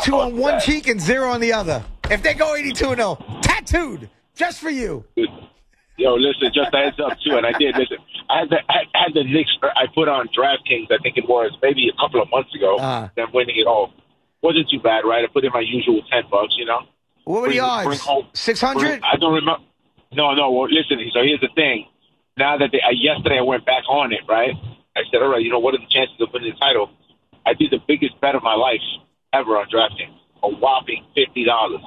82 on one cheek and 0 on the other. If they go 82-0, tattooed, just for you. Yo, listen, just a heads up, too, and I did, listen, I had the Knicks, I put on DraftKings, I think it was, maybe a couple of months ago, then winning it all. Wasn't too bad, right? I put in my usual $10, you know? What were the odds? 600? I don't remember. No, well, listen, so here's the thing. Now that yesterday I went back on it, right? I said, all right, you know, what are the chances of winning the title? I did the biggest bet of my life ever on DraftKings, a whopping $50.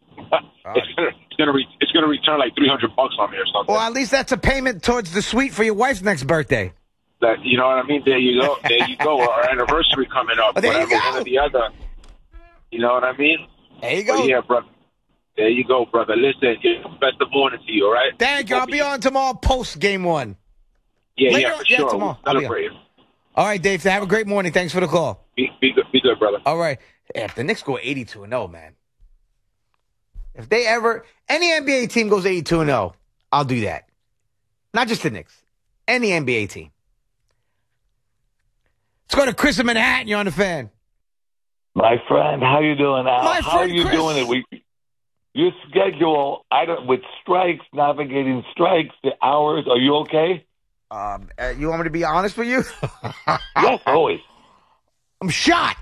It's gonna return like $300 on me or something. Well, at least that's a payment towards the suite for your wife's next birthday. You know what I mean? There you go. There you go. Our anniversary coming up. There you go. One or the other. You know what I mean? There you go. But yeah, brother. There you go, brother. Listen, best of morning to you, all right? Thank you. I'll be on tomorrow post game one. Yeah, for sure. Tomorrow. Celebrate. All right, Dave. Have a great morning. Thanks for the call. Be good, brother. All right. If the Knicks go 82-0, man. If they ever, any NBA team goes 82-0, I'll do that. Not just the Knicks. Any NBA team. Let's go to Chris in Manhattan. You're on the Fan. My friend, how you doing, Al? How are you Chris. doing it? Your schedule, with strikes, navigating strikes, the hours, are you okay? You want me to be honest with you? Yes, always. I'm shot.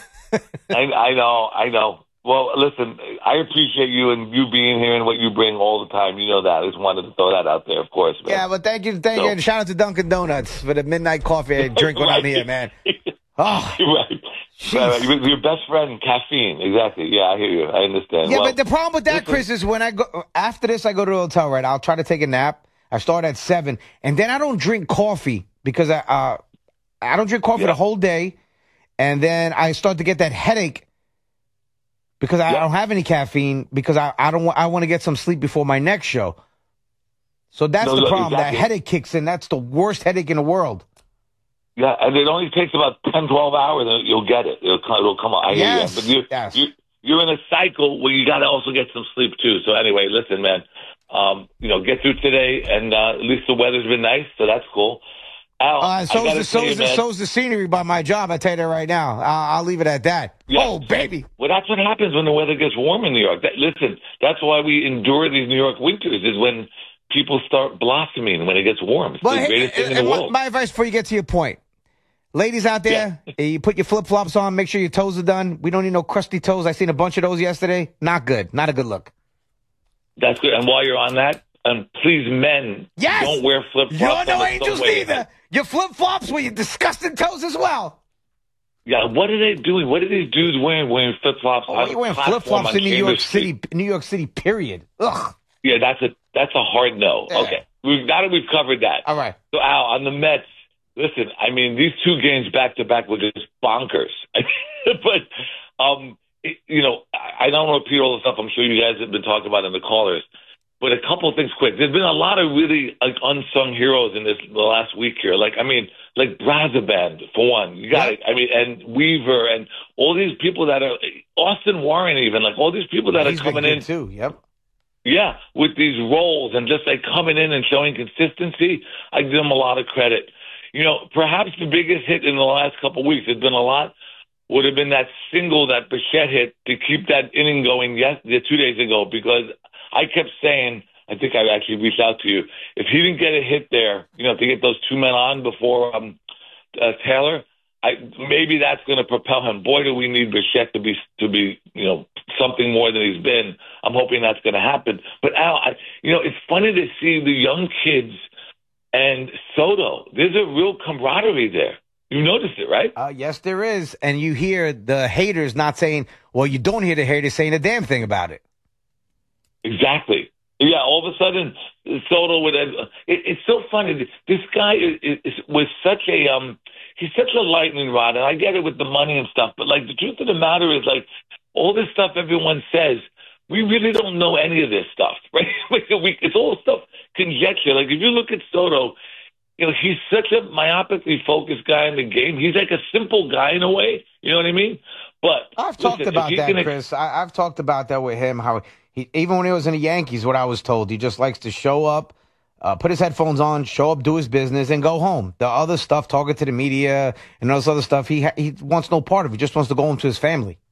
I know. Well, listen, I appreciate you and you being here and what you bring all the time. You know that. I just wanted to throw that out there, of course. Man. Yeah, but thank you. And shout out to Dunkin' Donuts for the midnight coffee I drink when I'm here, man. Oh, right. Your best friend, caffeine. Exactly. Yeah, I hear you. I understand. Yeah, but the problem with that, Chris, is when I go after this, I go to the hotel. Right, I'll try to take a nap. I start at 7, and then I don't drink coffee because I don't drink coffee the whole day, and then I start to get that headache because I don't have any caffeine because I want to get some sleep before my next show. So that's the problem. Exactly. That headache kicks in. That's the worst headache in the world. Yeah, and it only takes about 10, 12 hours, and you'll get it. It'll come out. I hear you. But you're in a cycle where you got to also get some sleep, too. So anyway, listen, man, get through today, and at least the weather's been nice, so that's cool. Al, so's the scenery by my job, I tell you that right now. I'll leave it at that. Yeah. Oh, baby. Well, that's what happens when the weather gets warm in New York. Listen, that's why we endure these New York winters, is when people start blossoming when it gets warm. It's the greatest thing in the world. My advice before you get to your point. Ladies out there, you put your flip-flops on, make sure your toes are done. We don't need no crusty toes. I seen a bunch of those yesterday. Not good. Not a good look. That's good. And while you're on that, please, men, don't wear flip-flops. You're no angels neither. Your flip-flops with your disgusting toes as well. Yeah, what are they doing? What are these dudes wearing flip-flops? Oh, you're wearing flip-flops in New York City, period. Ugh. Yeah, that's a hard no. Yeah. Okay. Now that we've covered that. All right. So, Al, on the Mets, listen, I mean, these 2 games back-to-back were just bonkers. But, I don't repeat all the stuff I'm sure you guys have been talking about in the callers. But a couple of things quick. There's been a lot of really unsung heroes in the last week here. Like Brazoban, for one. You got it. I mean, and Weaver and all these people that are – Austin Warren even. Like all these people that are coming in. Too. Yep. Yeah, with these roles and just coming in and showing consistency, I give them a lot of credit. Perhaps the biggest hit in the last couple of weeks, there's been a lot, would have been that single that Bichette hit to keep that inning going 2 days ago, because I kept saying, I think I actually reached out to you, if he didn't get a hit there, to get those 2 men on before Taylor, maybe that's going to propel him. Boy, do we need Bichette to be something more than he's been. I'm hoping that's going to happen. But Al, it's funny to see the young kids and Soto. There's a real camaraderie there. You noticed it, right? Yes, there is. And you hear the haters not saying, well, you don't hear the haters saying a damn thing about it. Exactly. Yeah, all of a sudden, Soto would have... It's so funny. This guy was such a... he's such a lightning rod, and I get it with the money and stuff, but, the truth of the matter is, all this stuff everyone says, we really don't know any of this stuff, right? It's all stuff conjecture. If you look at Soto, he's such a myopically focused guy in the game. He's like a simple guy in a way. You know what I mean? But I've talked about that, Chris. I've talked about that with him, how he, even when he was in the Yankees, what I was told, he just likes to show up, put his headphones on, show up, do his business, and go home. The other stuff, talking to the media and all this other stuff, he wants no part of it. He just wants to go home to his family.